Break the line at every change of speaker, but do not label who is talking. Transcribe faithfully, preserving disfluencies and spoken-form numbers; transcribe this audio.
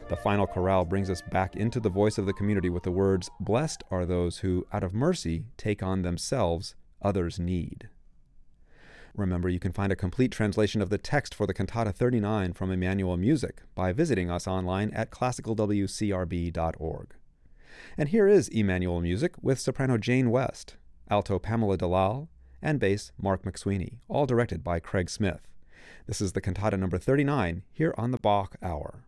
The final chorale brings us back into the voice of the community with the words, "Blessed are those who, out of mercy, take on themselves others' need." Remember, you can find a complete translation of the text for the Cantata thirty-nine from Emmanuel Music by visiting us online at classical w c r b dot org. And here is Emmanuel Music with soprano Jane West, alto Pamela Dalal, and bass Mark McSweeney, all directed by Craig Smith. This is the Cantata number thirty-nine here on the Bach Hour.